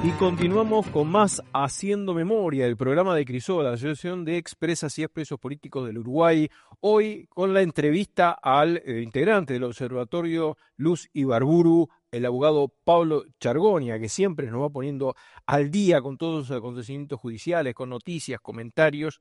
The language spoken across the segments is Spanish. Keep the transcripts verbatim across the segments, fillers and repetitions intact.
Y continuamos con más Haciendo Memoria, el programa de Crisol, la Asociación de Expresas y Expresos Políticos del Uruguay. Hoy con la entrevista al eh, integrante del Observatorio Luz Ibarburu, el abogado Pablo Chargonia, que siempre nos va poniendo al día con todos los acontecimientos judiciales, con noticias, comentarios.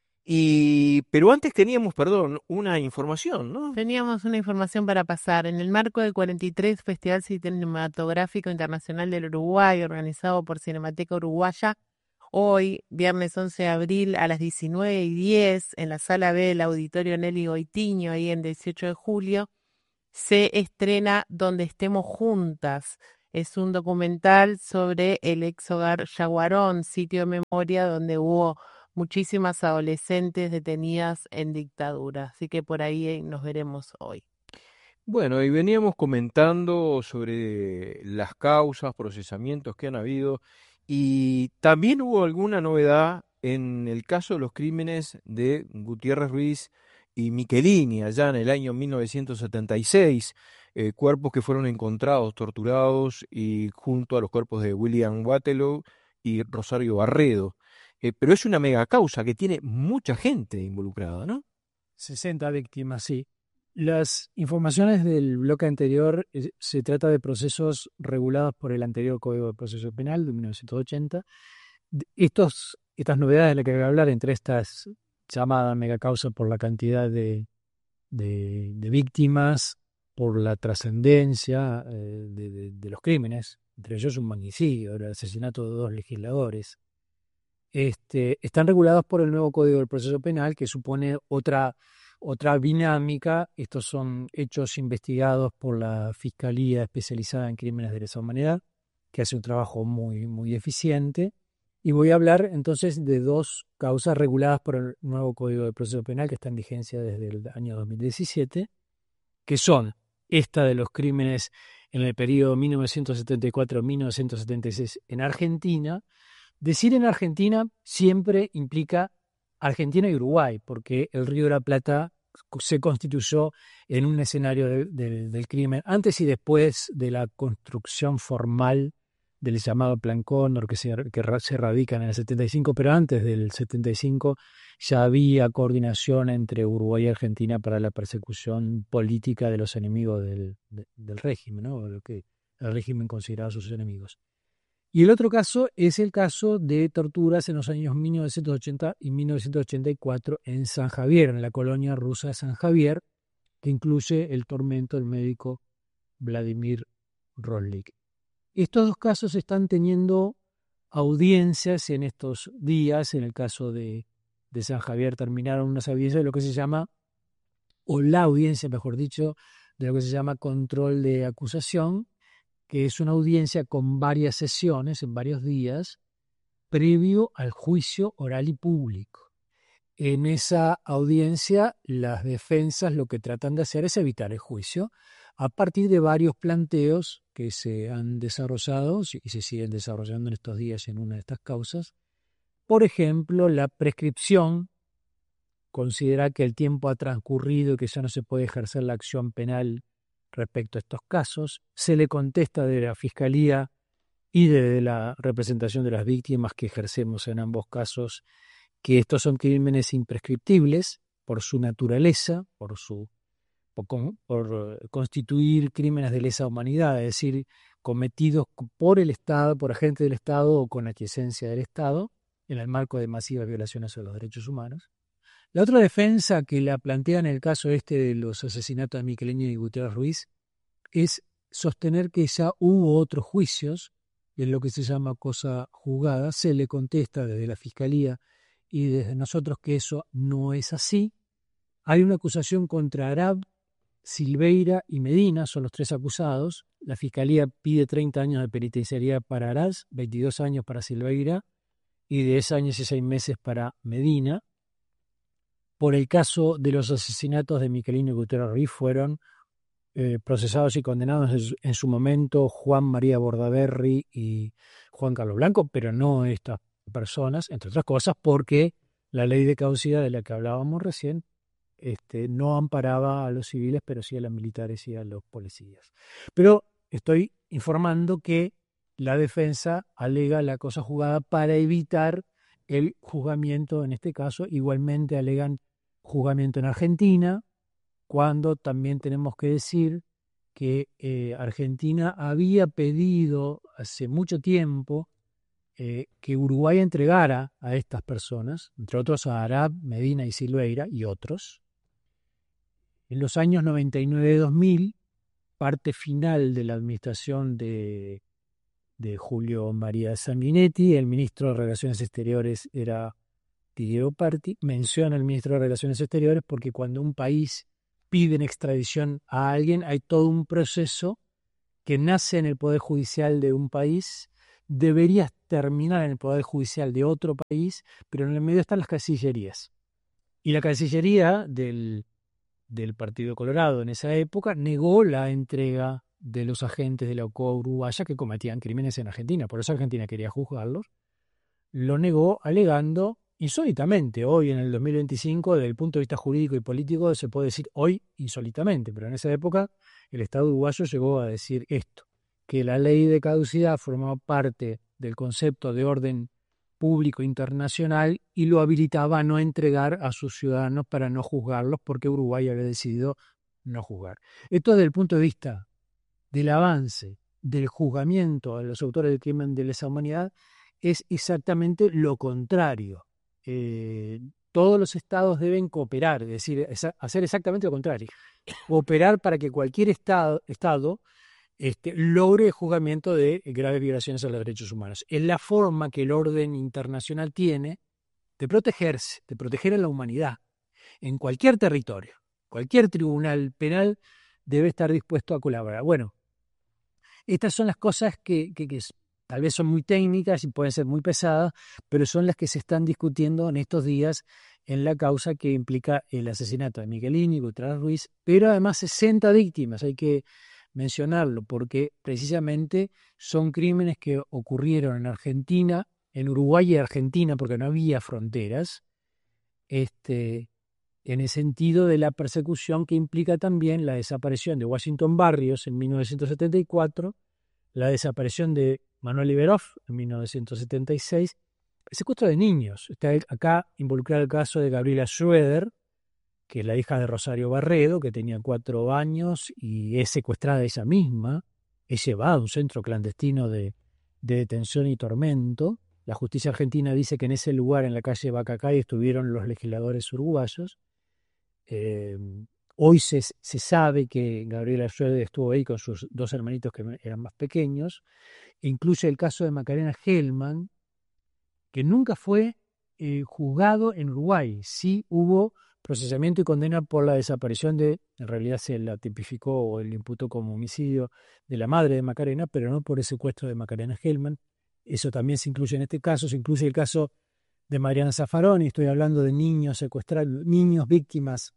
Y pero antes teníamos, perdón, una información, ¿no? Teníamos una información para pasar. En el marco del cuarenta y tres Festival Cinematográfico Internacional del Uruguay, organizado por Cinemateca Uruguaya, hoy, viernes once de abril, a las diecinueve y diez, en la Sala B del Auditorio Nelly Goitiño, ahí en dieciocho de julio, se estrena Donde estemos juntas. Es un documental sobre el ex hogar Yaguarón, sitio de memoria donde hubo muchísimas adolescentes detenidas en dictadura. Así que por ahí nos veremos hoy. Bueno, y veníamos comentando sobre las causas, procesamientos que han habido, y también hubo alguna novedad en el caso de los crímenes de Gutiérrez Ruiz y Michelini, allá en el año mil novecientos setenta y seis, eh, cuerpos que fueron encontrados, torturados, y junto a los cuerpos de William Waterloo y Rosario Barredo. Eh, pero es una mega causa que tiene mucha gente involucrada, ¿no? sesenta víctimas, sí. Las informaciones del bloque anterior, eh, se trata de procesos regulados por el anterior Código de Proceso Penal de mil novecientos ochenta. D- Estos, estas novedades de las que voy a hablar, entre estas llamadas megacausa por la cantidad de, de, de víctimas, por la trascendencia eh, de, de- de los crímenes, entre ellos un magnicidio, el asesinato de dos legisladores, este, están regulados por el nuevo Código del Proceso Penal, que supone otra, otra dinámica. Estos son hechos investigados por la Fiscalía Especializada en Crímenes de Lesa Humanidad, que hace un trabajo muy, muy eficiente. Y voy a hablar entonces de dos causas reguladas por el nuevo Código del Proceso Penal, que está en vigencia desde el año dos mil diecisiete, que son esta de los crímenes en el periodo mil novecientos setenta y cuatro a mil novecientos setenta y seis en Argentina. Decir en Argentina siempre implica Argentina y Uruguay, porque el Río de la Plata se constituyó en un escenario de, de, del crimen antes y después de la construcción formal del llamado Plan Cóndor, que se, que se radica en el setenta y cinco, pero antes del setenta y cinco ya había coordinación entre Uruguay y Argentina para la persecución política de los enemigos del, de, del régimen, ¿no? Lo que el régimen consideraba sus enemigos. Y el otro caso es el caso de torturas en los años mil novecientos ochenta y mil novecientos ochenta y cuatro en San Javier, en la colonia rusa de San Javier, que incluye el tormento del médico Vladimir Roslik. Estos dos casos están teniendo audiencias en estos días. En el caso de, de San Javier terminaron unas audiencias de lo que se llama, o la audiencia, mejor dicho, de lo que se llama control de acusación, que es una audiencia con varias sesiones en varios días previo al juicio oral y público. En esa audiencia, las defensas lo que tratan de hacer es evitar el juicio a partir de varios planteos que se han desarrollado y se siguen desarrollando en estos días en una de estas causas. Por ejemplo, la prescripción considera que el tiempo ha transcurrido y que ya no se puede ejercer la acción penal respecto a estos casos. Se le contesta de la Fiscalía y de la representación de las víctimas que ejercemos en ambos casos que estos son crímenes imprescriptibles por su naturaleza, por su por, por constituir crímenes de lesa humanidad, es decir, cometidos por el Estado, por agentes del Estado o con aquiescencia del Estado, en el marco de masivas violaciones a los derechos humanos. La otra defensa que la plantea en el caso este de los asesinatos de Michelini y Gutiérrez Ruiz es sostener que ya hubo otros juicios, en lo que se llama cosa juzgada. Se le contesta desde la Fiscalía y desde nosotros que eso no es así. Hay una acusación contra Arab, Silveira y Medina, son los tres acusados. La Fiscalía pide treinta años de penitenciaría para Arab, veintidós años para Silveira y diez años y seis meses para Medina. Por el caso de los asesinatos de Michelini y Gutiérrez Ruiz fueron eh, procesados y condenados en su, en su momento Juan María Bordaberry y Juan Carlos Blanco, pero no estas personas, entre otras cosas porque la ley de caducidad de la que hablábamos recién este, no amparaba a los civiles, pero sí a los militares y a los policías. Pero estoy informando que la defensa alega la cosa juzgada para evitar el juzgamiento, en este caso. Igualmente alegan juzgamiento en Argentina, cuando también tenemos que decir que eh, Argentina había pedido hace mucho tiempo eh, que Uruguay entregara a estas personas, entre otros a Arap, Medina y Silveira y otros. En los años noventa y nueve dos mil, parte final de la administración de, de Julio María Sanguinetti, el ministro de Relaciones Exteriores era Diego Parti. Menciona al ministro de Relaciones Exteriores porque cuando un país pide en extradición a alguien, hay todo un proceso que nace en el Poder Judicial de un país, debería terminar en el Poder Judicial de otro país, pero en el medio están las cancillerías. Y la Cancillería del, del Partido Colorado en esa época negó la entrega de los agentes de la O C O A uruguaya que cometían crímenes en Argentina. Por eso Argentina quería juzgarlos. Lo negó alegando, insólitamente, hoy en el dos mil veinticinco, desde el punto de vista jurídico y político, se puede decir hoy insólitamente, pero en esa época el Estado uruguayo llegó a decir esto, que la ley de caducidad formaba parte del concepto de orden público internacional y lo habilitaba a no entregar a sus ciudadanos para no juzgarlos porque Uruguay había decidido no juzgar. Esto desde el punto de vista del avance del juzgamiento a los autores del crimen de lesa humanidad es exactamente lo contrario. Eh, todos los estados deben cooperar, es decir, hacer exactamente lo contrario. Cooperar para que cualquier estado, estado este, logre el juzgamiento de graves violaciones a los derechos humanos. Es la forma que el orden internacional tiene de protegerse, de proteger a la humanidad en cualquier territorio. Cualquier tribunal penal debe estar dispuesto a colaborar. Bueno, estas son las cosas que, que, que tal vez son muy técnicas y pueden ser muy pesadas, pero son las que se están discutiendo en estos días en la causa que implica el asesinato de Michelini, Gutiérrez Ruiz, pero además sesenta víctimas, hay que mencionarlo, porque precisamente son crímenes que ocurrieron en Argentina, en Uruguay y Argentina, porque no había fronteras, este, en el sentido de la persecución que implica también la desaparición de Washington Barrios en mil novecientos setenta y cuatro, la desaparición de Manuel Iberov en mil novecientos setenta y seis, el secuestro de niños. Está acá involucrado el caso de Gabriela Schroeder, que es la hija de Rosario Barredo, que tenía cuatro años y es secuestrada ella misma, es llevada a un centro clandestino de, de detención y tormento. La justicia argentina dice que en ese lugar, en la calle Bacacay, estuvieron los legisladores uruguayos. Eh, hoy se, se sabe que Gabriela Schroeder estuvo ahí con sus dos hermanitos que eran más pequeños. Incluye el caso de Macarena Hellman, que nunca fue eh, juzgado en Uruguay. Sí hubo procesamiento y condena por la desaparición de, en realidad se la tipificó o le imputó como homicidio de la madre de Macarena, pero no por el secuestro de Macarena Hellman. Eso también se incluye en este caso. Se incluye el caso de Mariana Zaffaroni, estoy hablando de niños secuestrados, niños víctimas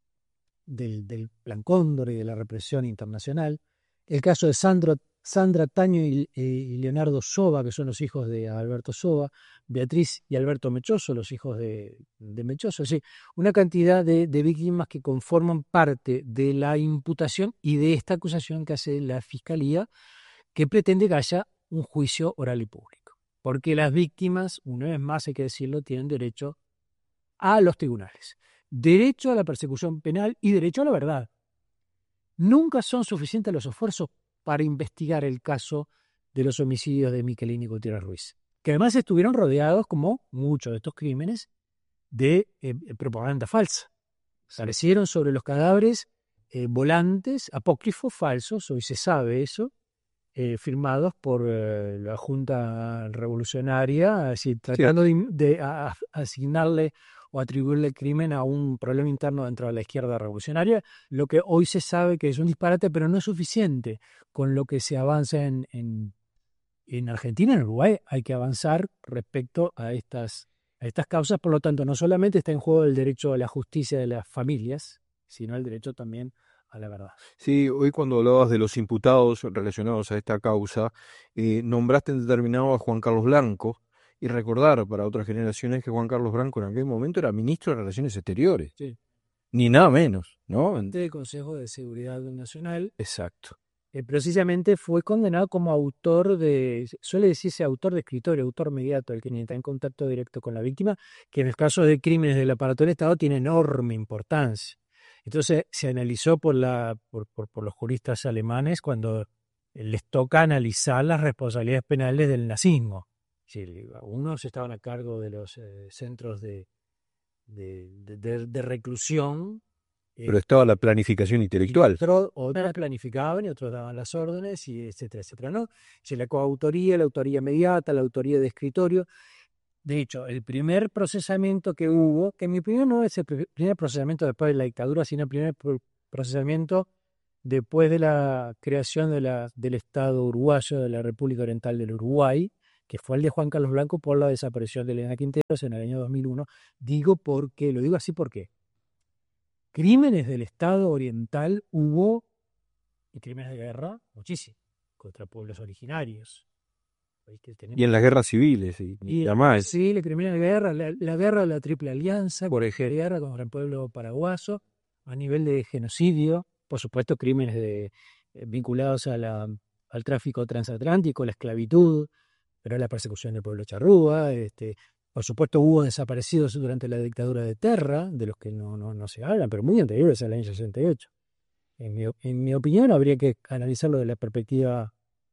del, del Plan Cóndor y de la represión internacional. El caso de Sandro, Sandra Taño y, y Leonardo Soba, que son los hijos de Alberto Soba, Beatriz y Alberto Mechoso, los hijos de, de Mechoso. Sí, una cantidad de, de víctimas que conforman parte de la imputación y de esta acusación que hace la Fiscalía, que pretende que haya un juicio oral y público. Porque las víctimas, una vez más hay que decirlo, tienen derecho a los tribunales, derecho a la persecución penal y derecho a la verdad. Nunca son suficientes los esfuerzos para investigar el caso de los homicidios de Michelini y Gutiérrez Ruiz, que además estuvieron rodeados, como muchos de estos crímenes, de eh, propaganda falsa. Aparecieron sobre los cadáveres eh, volantes apócrifos falsos, hoy se sabe eso, eh, firmados por eh, la Junta Revolucionaria, así, tratando sí. de, de a, a asignarle o atribuirle el crimen a un problema interno dentro de la izquierda revolucionaria, lo que hoy se sabe que es un disparate, pero no es suficiente con lo que se avanza en, en, en Argentina, en Uruguay. Hay que avanzar respecto a estas, a estas causas, por lo tanto, no solamente está en juego el derecho a la justicia de las familias, sino el derecho también a la verdad. Sí, hoy cuando hablabas de los imputados relacionados a esta causa, eh, nombraste en determinado a Juan Carlos Blanco, y recordar para otras generaciones que Juan Carlos Blanco en aquel momento era ministro de Relaciones Exteriores. Sí. Ni nada menos, ¿no? Del Consejo de Seguridad Nacional. Exacto. eh, precisamente fue condenado como autor de, suele decirse autor de escritorio, autor mediato, el que ni está en contacto directo con la víctima, que en el caso de crímenes del aparato del Estado tiene enorme importancia. Entonces se analizó por, la, por, por, por los juristas alemanes cuando les toca analizar las responsabilidades penales del nazismo. Sí, unos estaban a cargo de los eh, centros de, de, de, de, de reclusión. Pero estaba la planificación intelectual. Y otros, otros planificaban y otros daban las órdenes, y etcétera, etcétera, ¿no? Si la coautoría, la autoría mediata, la autoría de escritorio. De hecho, el primer procesamiento que hubo, que en mi opinión no es el primer procesamiento después de la dictadura, sino el primer procesamiento después de la creación de la, del Estado uruguayo, de la República Oriental del Uruguay, que fue el de Juan Carlos Blanco por la desaparición de Elena Quinteros en el año dos mil uno. Digo porque, lo digo así porque crímenes del Estado oriental hubo, y crímenes de guerra, muchísimos, contra pueblos originarios. Y en las guerras civiles, y, y además. Sí, la crímenes de guerra, la, la guerra de la Triple Alianza, por ejemplo, la guerra contra el pueblo paraguayo, a nivel de genocidio, por supuesto, crímenes de, eh, vinculados a la, al tráfico transatlántico, la esclavitud, pero la persecución del pueblo charrúa, este, por supuesto hubo desaparecidos durante la dictadura de Terra, de los que no, no, no se hablan, pero muy anteriores al año sesenta y ocho. En mi, en mi opinión habría que analizarlo de la perspectiva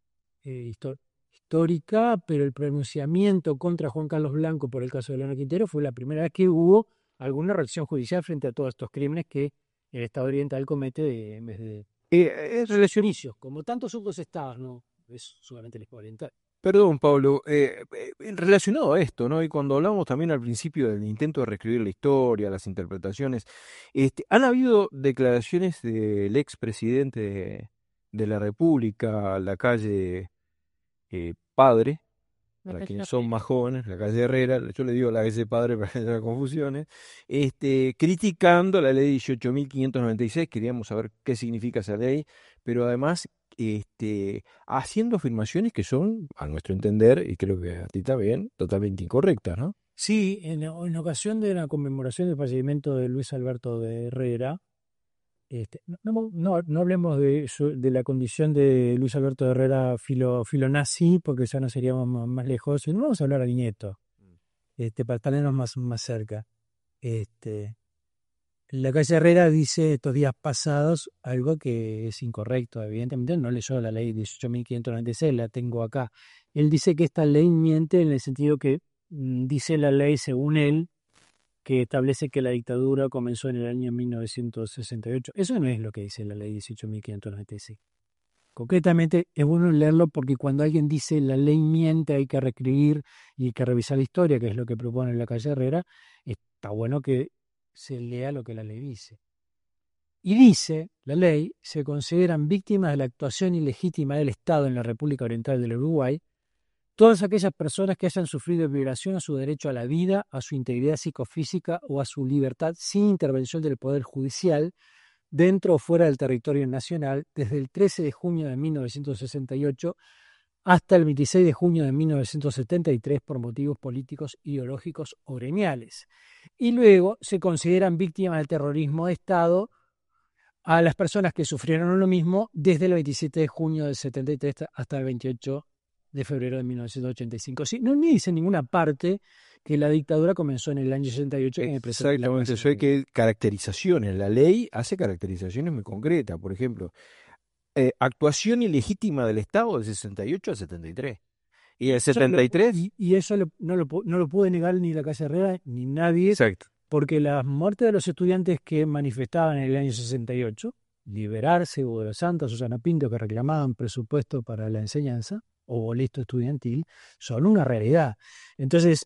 eh, histórica. histórica, pero el pronunciamiento contra Juan Carlos Blanco por el caso de Elena Quintero fue la primera vez que hubo alguna reacción judicial frente a todos estos crímenes que el Estado oriental comete de, en vez de eh, es relacionicios, como tantos otros estados, no es solamente el Estado oriental. Perdón, Pablo, eh, eh, relacionado a esto, ¿no? Y cuando hablamos también al principio del intento de reescribir la historia, las interpretaciones, este, han habido declaraciones del expresidente de, de la República, Lacalle eh, Padre, para quienes son más jóvenes, la calle Herrera, yo le digo la calle Padre para que no haya confusiones, este, criticando la ley dieciocho mil quinientos noventa y seis, queríamos saber qué significa esa ley, pero además este, haciendo afirmaciones que son, a nuestro entender, y creo que a ti también, totalmente incorrectas, ¿no? Sí, en, en ocasión de la conmemoración del fallecimiento de Luis Alberto de Herrera, Este, no, no, no hablemos de, su, de la condición de Luis Alberto Herrera filo, filonazi, porque ya no seríamos más, más lejos, sino vamos a hablar a Nieto, este, para tenernos más, más cerca. Este, la calle Herrera dice estos días pasados algo que es incorrecto, evidentemente no leyó la ley dieciocho mil quinientos noventa y seis, la tengo acá. Él dice que esta ley miente en el sentido que mmm, dice la ley, según él, que establece que la dictadura comenzó en el año mil novecientos sesenta y ocho. Eso no es lo que dice la ley dieciocho mil quinientos noventa y seis. Concretamente, es bueno leerlo porque cuando alguien dice la ley miente, hay que reescribir y hay que revisar la historia, que es lo que propone la calle Herrera, está bueno que se lea lo que la ley dice. Y dice, la ley, se consideran víctimas de la actuación ilegítima del Estado en la República Oriental del Uruguay todas aquellas personas que hayan sufrido violación a su derecho a la vida, a su integridad psicofísica o a su libertad sin intervención del Poder Judicial, dentro o fuera del territorio nacional, desde el trece de junio de mil novecientos sesenta y ocho hasta el veintiséis de junio de mil novecientos setenta y tres por motivos políticos, ideológicos o gremiales. Y luego se consideran víctimas del terrorismo de Estado a las personas que sufrieron lo mismo desde el veintisiete de junio del setenta y tres hasta el veintiocho de febrero de mil novecientos ochenta y cinco. Sí, no me dice en ninguna parte que la dictadura comenzó en el año sesenta y ocho. Exactamente, eso hay que caracterizaciones. La ley hace caracterizaciones muy concretas. Por ejemplo, eh, actuación ilegítima del Estado del sesenta y ocho al setenta y tres. Y el setenta y tres... Y, y eso lo, no, lo, no lo puede negar ni la calle Herrera ni nadie. Exacto. Porque las muertes de los estudiantes que manifestaban en el año sesenta y ocho, Liberarse, Hugo de los Santos, Susana Pinto, que reclamaban presupuesto para la enseñanza, o boleto estudiantil, son una realidad. Entonces,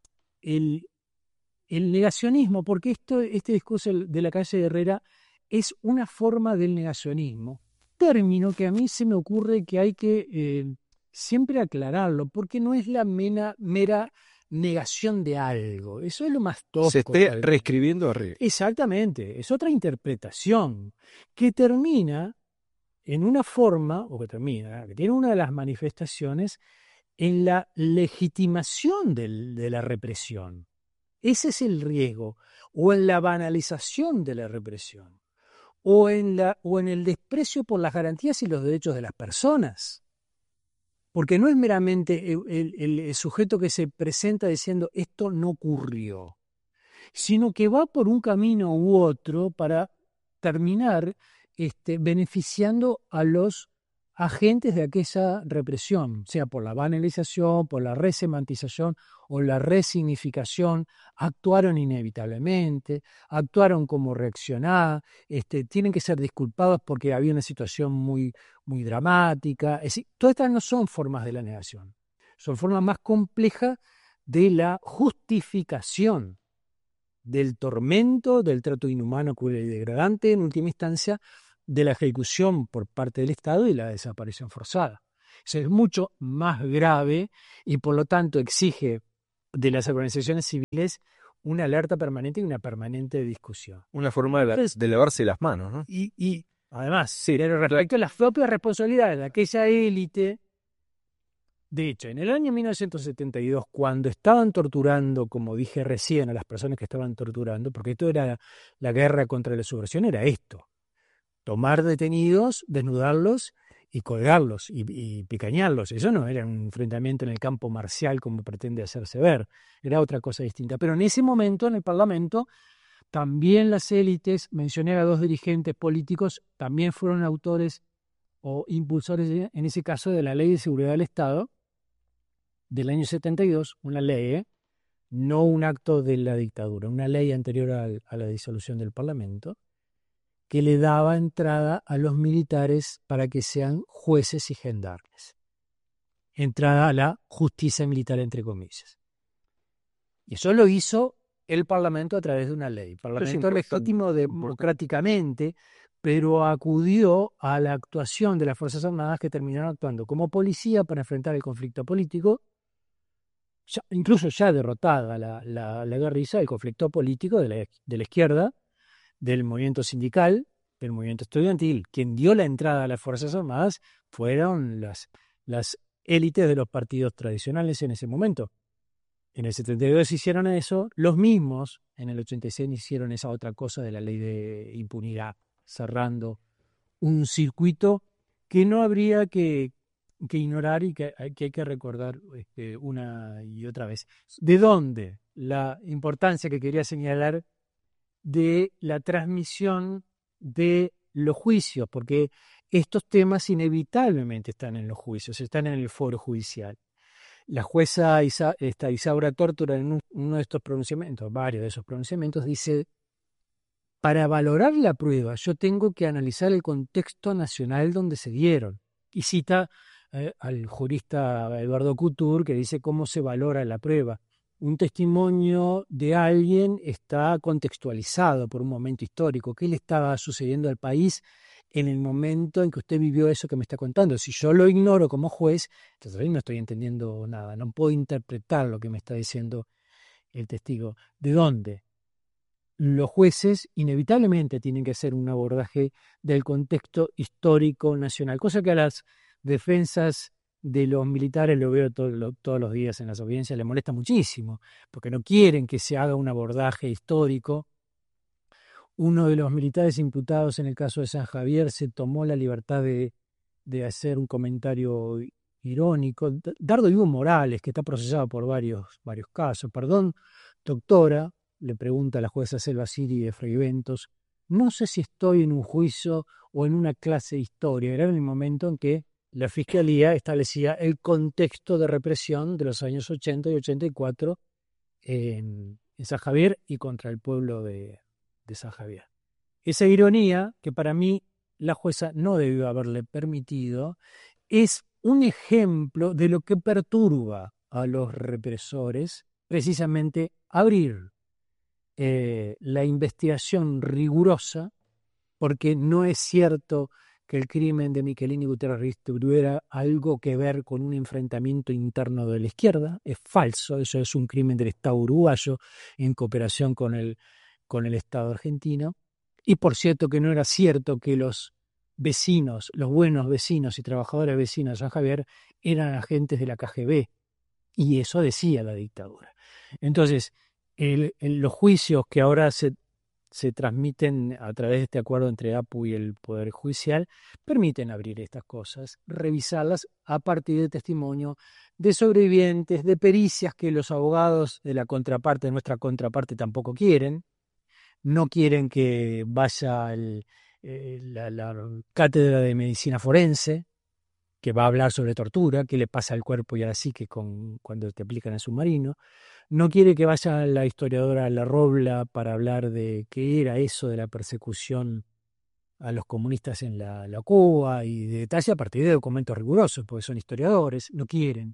el, el negacionismo, porque esto, este discurso de la calle Herrera es una forma del negacionismo, término que a mí se me ocurre que hay que eh, siempre aclararlo, porque no es la mena, mera negación de algo, eso es lo más tosco. Se esté reescribiendo arriba. Exactamente, es otra interpretación que termina en una forma, o que termina, que tiene una de las manifestaciones en la legitimación del, de la represión. Ese es el riesgo, o en la banalización de la represión, o en, la, o en el desprecio por las garantías y los derechos de las personas. Porque no es meramente el, el, el sujeto que se presenta diciendo esto no ocurrió, sino que va por un camino u otro para terminar este, beneficiando a los agentes de aquella represión, sea por la banalización, por la resemantización o la resignificación. Actuaron inevitablemente, actuaron como reaccionar, este, tienen que ser disculpados porque había una situación muy, muy dramática. Es decir, todas estas no son formas de la negación, son formas más complejas de la justificación del tormento, del trato inhumano, cruel y degradante, en última instancia, de la ejecución por parte del Estado y la desaparición forzada. Eso es mucho más grave y por lo tanto exige de las organizaciones civiles una alerta permanente y una permanente discusión. Una forma de, la, Entonces, de lavarse las manos, ¿no? Y, y además, Sí, pero respecto a las propias responsabilidades de aquella élite, de hecho, en el año mil novecientos setenta y dos, cuando estaban torturando, como dije recién, a las personas que estaban torturando, porque esto era la guerra contra la subversión, era esto: tomar detenidos, desnudarlos y colgarlos y, y picañarlos. Eso no era un enfrentamiento en el campo marcial como pretende hacerse ver, era otra cosa distinta. Pero en ese momento, en el Parlamento, también las élites, mencioné a dos dirigentes políticos, también fueron autores o impulsores, en ese caso, de la Ley de Seguridad del Estado del año setenta y dos, una ley, ¿eh? No un acto de la dictadura, una ley anterior a, a la disolución del Parlamento, que le daba entrada a los militares para que sean jueces y gendarmes. Entrada a la justicia militar, entre comillas. Y eso lo hizo el Parlamento a través de una ley. Parlamento legítimo democráticamente, pero acudió a la actuación de las Fuerzas Armadas, que terminaron actuando como policía para enfrentar el conflicto político, ya, incluso ya derrotada la, la, la guerrilla, el conflicto político de la, de la izquierda, del movimiento sindical, del movimiento estudiantil. Quien dio la entrada a las Fuerzas Armadas fueron las, las élites de los partidos tradicionales en ese momento. En el setenta y dos hicieron eso, los mismos en el ochenta y seis hicieron esa otra cosa de la ley de impunidad, cerrando un circuito que no habría que, que ignorar y que, que hay que recordar este, una y otra vez. ¿De dónde la importancia que quería señalar de la transmisión de los juicios? Porque estos temas inevitablemente están en los juicios, están en el foro judicial. La jueza Isa, esta Isaura Tórtora, en un, uno de estos pronunciamientos, varios de esos pronunciamientos, dice: para valorar la prueba yo tengo que analizar el contexto nacional donde se dieron. Y cita eh, al jurista Eduardo Couture, que dice cómo se valora la prueba. Un testimonio de alguien está contextualizado por un momento histórico. ¿Qué le estaba sucediendo al país en el momento en que usted vivió eso que me está contando? Si yo lo ignoro como juez, entonces no estoy entendiendo nada, no puedo interpretar lo que me está diciendo el testigo. ¿De dónde? Los jueces inevitablemente tienen que hacer un abordaje del contexto histórico nacional, cosa que a las defensas de los militares, lo veo todo, lo, todos los días en las audiencias, les molesta muchísimo, porque no quieren que se haga un abordaje histórico. Uno de los militares imputados en el caso de San Javier se tomó la libertad de, de hacer un comentario irónico. Dardo Ivo Morales, que está procesado por varios, varios casos. Perdón, doctora, le pregunta a la jueza Selva Siri de Freyventos, no sé si estoy en un juicio o en una clase de historia. Era en el momento en que la Fiscalía establecía el contexto de represión de los años ochenta y ochenta y cuatro en, en San Javier y contra el pueblo de, de San Javier. Esa ironía, que para mí la jueza no debió haberle permitido, es un ejemplo de lo que perturba a los represores, precisamente abrir eh, la investigación rigurosa, porque no es cierto que el crimen de Michelini Gutiérrez tuviera algo que ver con un enfrentamiento interno de la izquierda. Es falso, eso es un crimen del Estado uruguayo en cooperación con el, con el Estado argentino. Y por cierto que no era cierto que los vecinos, los buenos vecinos y trabajadores vecinos de San Javier eran agentes de la K G B. Y eso decía la dictadura. Entonces, el, el, los juicios que ahora se se transmiten a través de este acuerdo entre A P U y el Poder Judicial, permiten abrir estas cosas, revisarlas a partir de testimonio de sobrevivientes, de pericias que los abogados de la contraparte, de nuestra contraparte, tampoco quieren. No quieren que vaya el, eh, la, la cátedra de medicina forense, que va a hablar sobre tortura, qué le pasa al cuerpo y a la psique con, cuando te aplican el submarino. No quiere que vaya la historiadora La Robla para hablar de qué era eso de la persecución a los comunistas en la, la Cuba y de detalle a partir de documentos rigurosos, porque son historiadores, no quieren.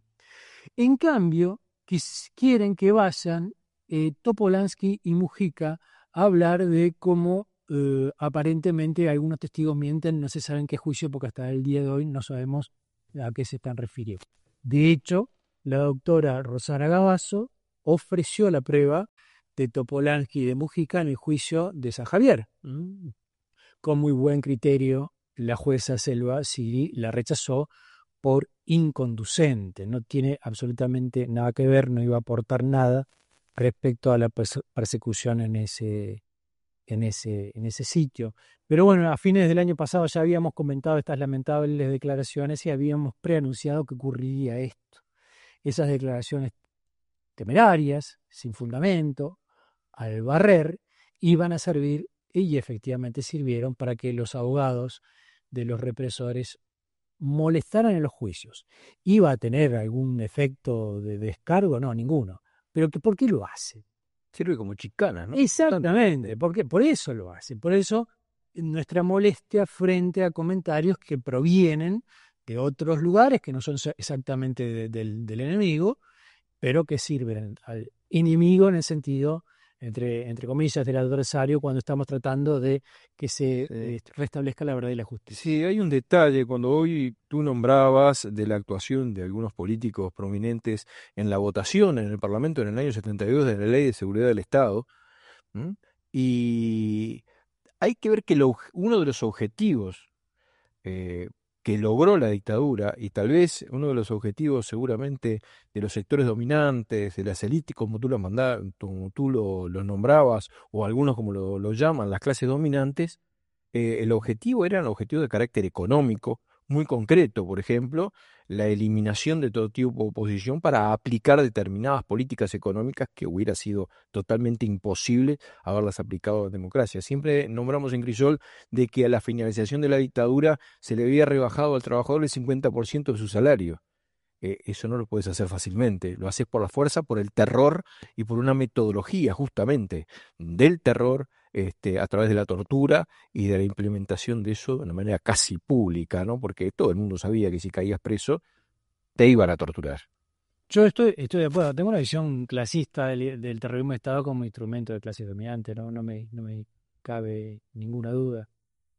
En cambio, quis, quieren que vayan eh, Topolansky y Mujica a hablar de cómo eh, aparentemente algunos testigos mienten, no se sabe en qué juicio, porque hasta el día de hoy no sabemos a qué se están refiriendo. De hecho, la doctora Rosana Gabazo ofreció la prueba de Topolansky y de Mujica en el juicio de San Javier. ¿Mm? Con muy buen criterio, la jueza Selva Siri la rechazó por inconducente. No tiene absolutamente nada que ver, no iba a aportar nada respecto a la perse- persecución en ese, en, ese, en ese sitio. Pero bueno, a fines del año pasado ya habíamos comentado estas lamentables declaraciones y habíamos preanunciado que ocurriría esto. Esas declaraciones temerarias, sin fundamento, al barrer, iban a servir, y efectivamente sirvieron, para que los abogados de los represores molestaran en los juicios. ¿Iba a tener algún efecto de descargo? No, ninguno. ¿Pero que, por qué lo hace? Sirve como chicana, ¿no? Exactamente, porque por eso lo hace. Por eso nuestra molestia frente a comentarios que provienen de otros lugares, que no son exactamente de, del, del enemigo, pero que sirven al enemigo en el sentido, entre, entre comillas, del adversario, cuando estamos tratando de que se Sí. eh, restablezca la verdad y la justicia. Sí, hay un detalle. Cuando hoy tú nombrabas de la actuación de algunos políticos prominentes en la votación en el Parlamento en el año setenta y dos de la Ley de Seguridad del Estado, ¿m? Y hay que ver que lo- uno de los objetivos eh, que logró la dictadura, y tal vez uno de los objetivos seguramente de los sectores dominantes, de las élites, como tú lo mandabas, como tú lo, lo nombrabas, o algunos como lo, lo llaman, las clases dominantes, eh, el objetivo era un objetivo de carácter económico, muy concreto, por ejemplo, la eliminación de todo tipo de oposición para aplicar determinadas políticas económicas que hubiera sido totalmente imposible haberlas aplicado en democracia. Siempre nombramos en Crisol de que a la finalización de la dictadura se le había rebajado al trabajador el cincuenta por ciento de su salario. Eh, eso no lo puedes hacer fácilmente, lo haces por la fuerza, por el terror y por una metodología justamente del terror, este, a través de la tortura y de la implementación de eso de una manera casi pública, ¿no? Porque todo el mundo sabía que si caías preso te iban a torturar. Yo estoy, estoy de acuerdo, tengo una visión clasista del, del terrorismo de Estado como instrumento de clase dominante, ¿no? No me, no me cabe ninguna duda.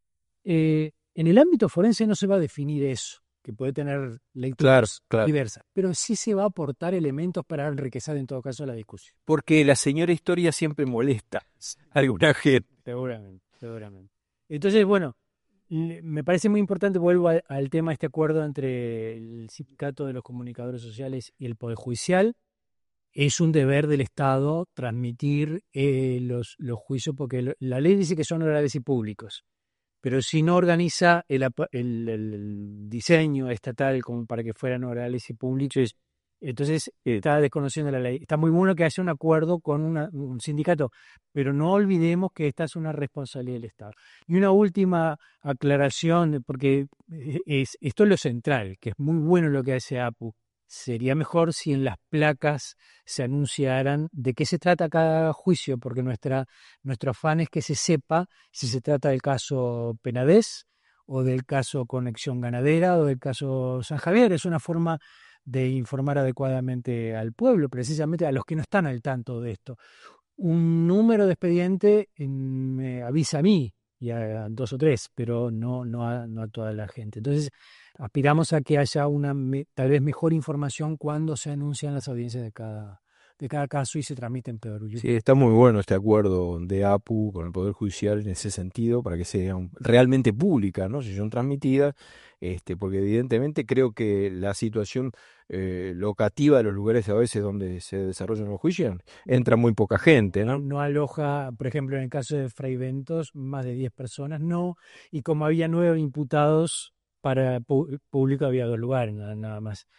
Eh, en el ámbito forense no se va a definir eso, que puede tener Claro, lecturas claro. diversas, pero sí se va a aportar elementos para enriquecer en todo caso la discusión. Porque la señora historia siempre molesta a alguna gente. Seguramente, seguramente. Entonces, bueno, l- me parece muy importante, vuelvo a- al tema de este acuerdo entre el sindicato de los comunicadores sociales y el Poder Judicial. Es un deber del Estado transmitir eh, los, los juicios, porque lo- la ley dice que son orales y públicos, pero si no organiza el, apa- el- el diseño estatal como para que fueran orales y públicos, entonces está desconociendo la ley. Está muy bueno que haya un acuerdo con una- un sindicato, pero no olvidemos que esta es una responsabilidad del Estado. Y una última aclaración, porque eh, es, esto es lo central, que es muy bueno lo que hace A P U. Sería mejor si en las placas se anunciaran de qué se trata cada juicio, porque nuestra, nuestro afán es que se sepa si se trata del caso Penedés o del caso Conexión Ganadera o del caso San Javier. Es una forma de informar adecuadamente al pueblo, precisamente a los que no están al tanto de esto. Un número de expediente mm, me avisa a mí y a dos o tres, pero no, no, a, no a toda la gente. Entonces, aspiramos a que haya una me- tal vez mejor información cuando se anuncian las audiencias de cada, de cada caso y se transmite en Perú. Sí, está muy bueno este acuerdo de A P U con el Poder Judicial en ese sentido, para que sean realmente públicas, ¿no? Si son transmitidas, este, porque evidentemente creo que la situación eh, locativa de los lugares a veces donde se desarrollan los juicios entra muy poca gente, ¿no? No aloja, por ejemplo, en el caso de Fray Bentos, más de diez personas, no, y como había nueve imputados, para pu- público había dos lugares, nada, nada más.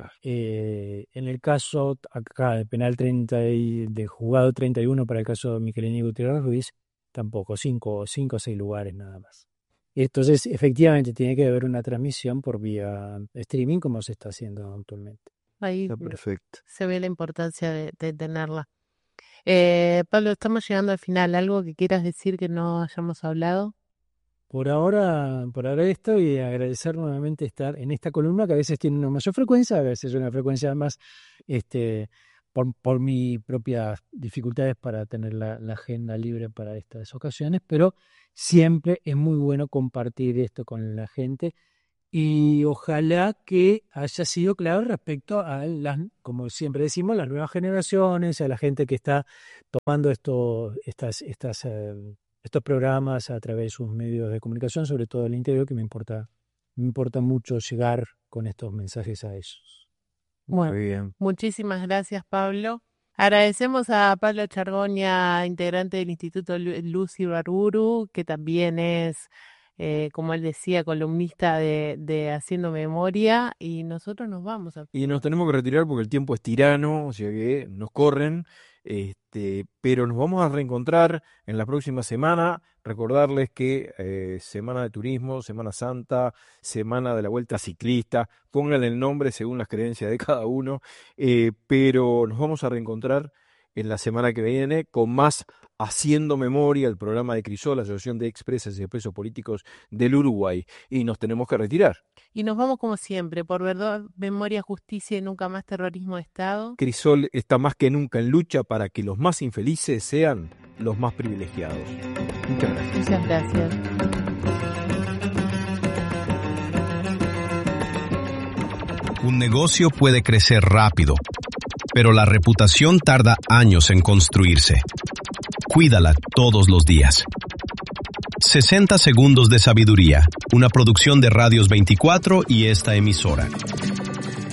Eh, en el caso acá de penal treinta y de juzgado treinta y uno para el caso de Miquelini Gutiérrez Ruiz, tampoco, cinco, cinco o seis lugares nada más. Entonces, efectivamente, tiene que haber una transmisión por vía streaming como se está haciendo actualmente. Ahí Está perfecto. se ve la importancia de, de tenerla. Eh, Pablo, estamos llegando al final. ¿Algo que quieras decir que no hayamos hablado? Por ahora, por ahora esto, y agradecer nuevamente estar en esta columna que a veces tiene una mayor frecuencia, a veces una frecuencia más, este, por, por mis propias dificultades para tener la, la agenda libre para estas ocasiones, pero siempre es muy bueno compartir esto con la gente y ojalá que haya sido claro respecto a las, como siempre decimos, las nuevas generaciones, a la gente que está tomando esto, estas, estas eh, estos programas a través de sus medios de comunicación, sobre todo el interior, que me importa, me importa mucho llegar con estos mensajes a ellos. Bueno, Muy bien. muchísimas gracias, Pablo. Agradecemos a Pablo Chargoña, integrante del Instituto Lu- Luz Ibarburu, que también es, eh, como él decía, columnista de, de Haciendo Memoria, y nosotros nos vamos a... Y nos tenemos que retirar porque el tiempo es tirano, o sea que nos corren, este, pero nos vamos a reencontrar en la próxima semana. Recordarles que eh, Semana de Turismo, Semana Santa, Semana de la Vuelta Ciclista, pónganle el nombre según las creencias de cada uno, eh, pero nos vamos a reencontrar en la semana que viene con más Haciendo Memoria, el programa de Crisol, la Asociación de Expresos y Presos Políticos del Uruguay. Y nos tenemos que retirar. Y nos vamos como siempre, por verdad, memoria, justicia y nunca más terrorismo de Estado. Crisol está más que nunca en lucha para que los más infelices sean los más privilegiados. Muchas gracias. Muchas gracias. Un negocio puede crecer rápido, pero la reputación tarda años en construirse. Cuídala todos los días. sesenta segundos de sabiduría, una producción de Radios veinticuatro y esta emisora.